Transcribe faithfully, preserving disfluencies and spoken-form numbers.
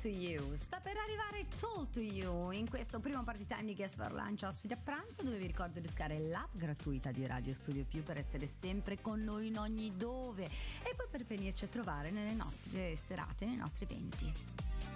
to You. Sta per arrivare Talk to You in questo primo party time di Guest for Lunch ospite a pranzo, dove vi ricordo di scaricare l'app gratuita di Radio Studio Più per essere sempre con noi in ogni dove e poi per venirci a trovare nelle nostre serate, nei nostri eventi.